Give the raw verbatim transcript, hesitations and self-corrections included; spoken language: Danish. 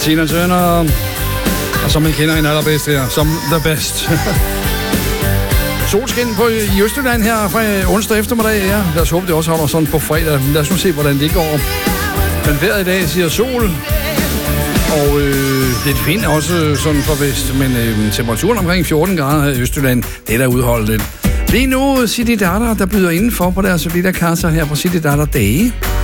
Tina Turner. Og som man kender hende allerbedst her, som the best. Solskin på i Østjylland her fra onsdag eftermiddag. Ja. Lad os håbe, det også holder sådan på fredag. Lad os nu se, hvordan det går. Men vejret i dag siger sol. Og øh, lidt vind også sådan fra vest. Men øh, temperaturen omkring fjorten grader her i Østjylland, det er der udholdet. Lige nu City Data, der byder indenfor på deres lille kasser her på City Data Dage.